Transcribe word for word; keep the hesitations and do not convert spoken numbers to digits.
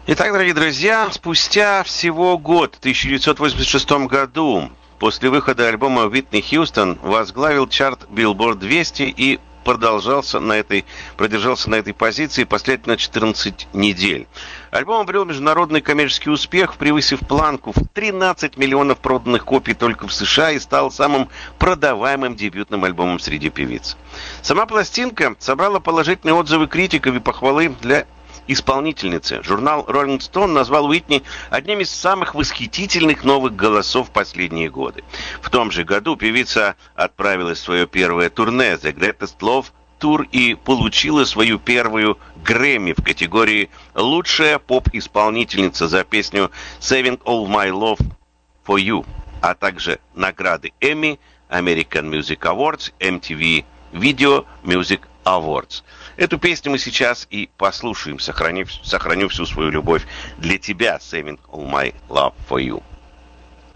Итак, дорогие друзья, спустя всего год, в тысяча девятьсот восемьдесят шестом году, после выхода альбома Уитни Хьюстон, возглавил чарт Billboard двести и продолжался на этой, продержался на этой позиции последовательно четырнадцать недель. Альбом обрел международный коммерческий успех, превысив планку в тринадцать миллионов проданных копий только в США и стал самым продаваемым дебютным альбомом среди певиц. Сама пластинка собрала положительные отзывы критиков и похвалы для исполнительницы. Журнал Rolling Stone назвал Уитни одним из самых восхитительных новых голосов в последние годы. В том же году певица отправилась в свое первое турне The Greatest Love Tour и получила свою первую Грэмми в категории «Лучшая поп-исполнительница» за песню «Saving All My Love For You», а также награды Эмми, American Music Awards, эм ти ви Video Music Awards. Эту песню мы сейчас и послушаем. Сохранив, сохраню всю свою любовь для тебя. Saving All My Love For You.